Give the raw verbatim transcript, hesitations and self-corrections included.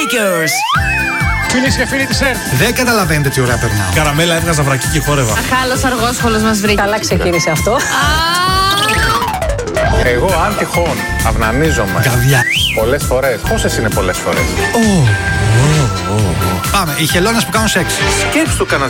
Makers. Φίλες και φίλοι της ΕΡΤ. Δεν καταλαβαίνετε τι ωραία περνάω. Καραμέλα έβγαζα βρακί και χόρευα. Αχάλος αργόσχολος μας βρήκε. Καλά ξεκίνησε αυτό. Εγώ αν τυχόν αυνανίζομαι Καβιά. πολλές φορές. Πόσες είναι πολλές φορές? Πάμε, οι χελώνες που κάνουν σεξ. Σκέψου κανένα